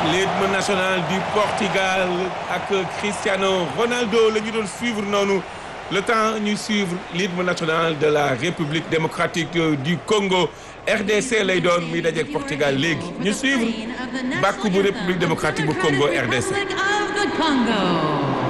L'hymne national du Portugal ak Cristiano Ronaldo la ñu doon suivre noonu le temps ñuy suivre l'hymne national de la République démocratique du Congo RDC lay doon muy dajeek Portugal léegi ñu suivre bàkku bu République démocratique bu Congo RDC.